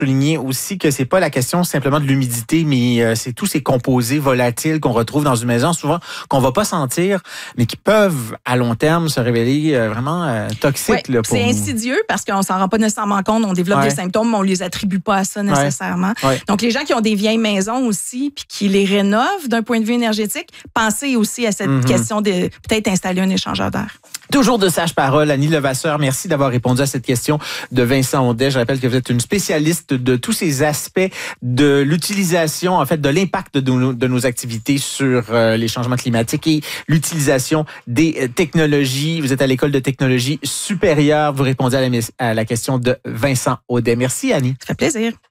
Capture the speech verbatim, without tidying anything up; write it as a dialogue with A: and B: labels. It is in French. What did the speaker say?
A: souligner aussi que c'est pas la question simplement de l'humidité, mais euh, c'est tous ces composés volatiles qu'on retrouve dans une maison, souvent qu'on va pas sentir, mais qui peuvent à long terme se révéler euh, vraiment euh, toxiques.
B: Ouais,
A: là, pour
B: c'est
A: nous.
B: insidieux parce qu'on s'en rend pas nécessairement compte. On développe
A: Ouais.
B: des symptômes, mais on les attribue pas à ça nécessairement.
A: Ouais. Ouais.
B: Donc, les gens qui ont des vieilles maisons aussi, puis qui les rénovent d'un point de vue énergétique, pensez aussi à cette mm-hmm. question de peut-être installer un échangeur d'air.
A: Toujours de sages paroles, Annie Levasseur. Merci d'avoir répondu à cette question de Vincent Audet. Je rappelle que vous êtes une spécialiste de tous ces aspects de l'utilisation, en fait, de l'impact de nos, de nos activités sur euh, les changements climatiques et l'utilisation des euh, technologies. Vous êtes à l'École de technologie supérieure. Vous répondez à la, à la question de Vincent Audet. Merci, Annie.
B: Ça fait plaisir.